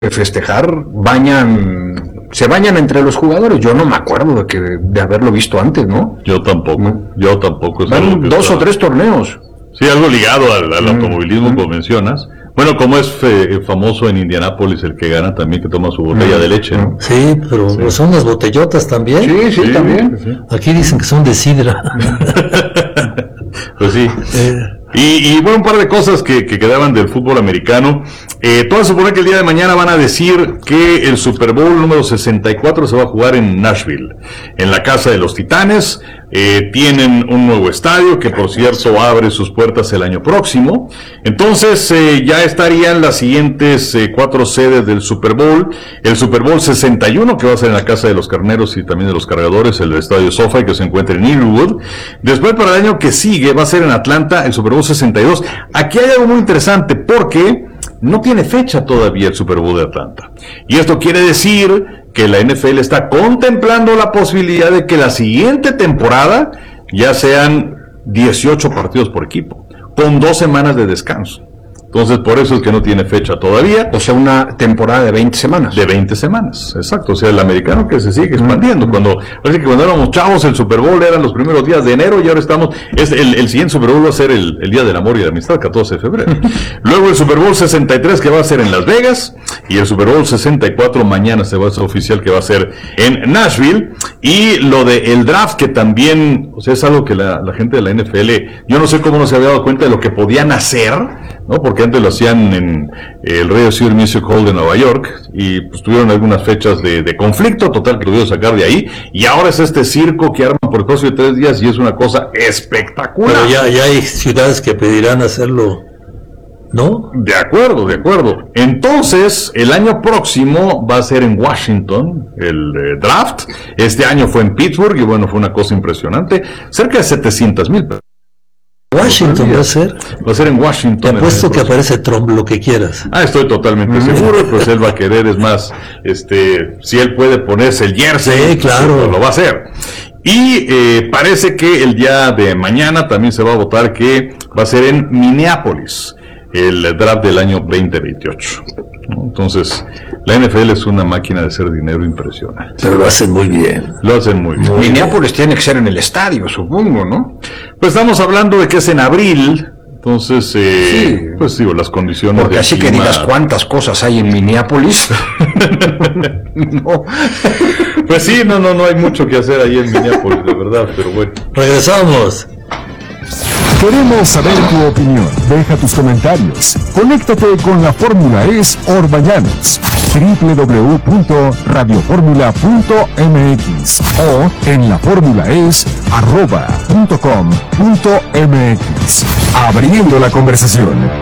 festejar, se bañan entre los jugadores. Yo no me acuerdo de haberlo visto antes, ¿no? Yo tampoco. Van 2 o 3 torneos. Sí, algo ligado al automovilismo, como mencionas. Bueno, como es famoso en Indianápolis el que gana también, que toma su botella de leche, ¿no? Sí, pero son las botellotas también. Sí, también. Sí. Aquí dicen que son de sidra. Pues sí. Y bueno, un par de cosas que quedaban del fútbol americano. Todo se supone que el día de mañana van a decir que el Super Bowl número 64 se va a jugar en Nashville, en la casa de los Titanes. Tienen un nuevo estadio que, por cierto, abre sus puertas el año próximo. Entonces ya estarían las siguientes 4 sedes del Super Bowl. El Super Bowl 61, que va a ser en la casa de los Carneros y también de los Cargadores, el estadio SoFi, que se encuentra en Inglewood. Después, para el año que sigue, va a ser en Atlanta el Super Bowl 62. Aquí hay algo muy interesante porque no tiene fecha todavía el Super Bowl de Atlanta. Y esto quiere decir que la NFL está contemplando la posibilidad de que la siguiente temporada ya sean 18 partidos por equipo, con 2 semanas de descanso. Entonces, por eso es que no tiene fecha todavía. O sea, una temporada de 20 semanas. De 20 semanas, exacto. O sea, el americano que se sigue expandiendo. Parece que cuando éramos chavos, el Super Bowl eran los primeros días de enero y ahora estamos... el siguiente Super Bowl va a ser el Día del Amor y la Amistad, 14 de febrero. Luego el Super Bowl 63, que va a ser en Las Vegas. Y el Super Bowl 64, mañana se va a hacer oficial, que va a ser en Nashville. Y lo de el draft, que también, o sea, es algo que la gente de la NFL, yo no sé cómo no se había dado cuenta de lo que podían hacer, ¿no? Porque antes lo hacían en el Radio City Music Hall de Nueva York y pues tuvieron algunas fechas de conflicto, total, que lo tuvieron sacar de ahí, y ahora es este circo que arman por el espacio de 3 días y es una cosa espectacular. Pero ya hay ciudades que pedirán hacerlo, ¿no? De acuerdo. Entonces, el año próximo va a ser en Washington, el draft. Este año fue en Pittsburgh y bueno, fue una cosa impresionante. Cerca de 700,000 personas. Washington va a ser. Va a ser en Washington. Te apuesto que aparece Trump, lo que quieras. Estoy totalmente seguro, pues él va a querer, es más, si él puede ponerse el jersey, sí, claro, pues, lo va a hacer. Y parece que el día de mañana también se va a votar que va a ser en Minneapolis, el draft del año 2028. Entonces, la NFL es una máquina de hacer dinero impresionante. Pero lo hacen muy bien. Minneapolis tiene que ser en el estadio, supongo, ¿no? Pues estamos hablando de que es en abril. Entonces, sí. Pues digo, las condiciones. Porque así clima... que digas cuántas cosas hay en Minneapolis. No. Pues sí, no hay mucho que hacer ahí en Minneapolis, de verdad, pero bueno. Regresamos. Queremos saber tu opinión. Deja tus comentarios. Conéctate con la Fórmula Es Orbañanos. www.radioformula.mx o en laformulaes.com.mx. Abriendo la conversación.